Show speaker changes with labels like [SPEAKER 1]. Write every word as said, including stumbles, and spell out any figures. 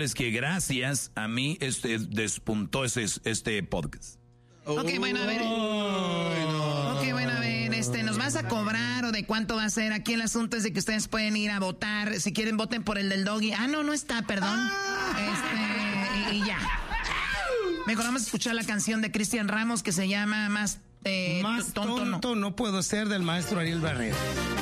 [SPEAKER 1] Es que gracias a mí este despuntó ese, este podcast.
[SPEAKER 2] Ok, bueno, a ver. Oh, no. Ok, bueno, a ver, este, ¿nos vas a cobrar o de cuánto va a ser? Aquí el asunto es de que ustedes pueden ir a votar. Si quieren, voten por el del Doggy. Ah, no, no está, perdón. Este, y, y ya. Mejor vamos a escuchar la canción de Cristian Ramos que se llama Más, eh,
[SPEAKER 3] Más
[SPEAKER 2] tonto,
[SPEAKER 3] tonto
[SPEAKER 2] no.
[SPEAKER 3] no puedo ser, del maestro Ariel Barrera.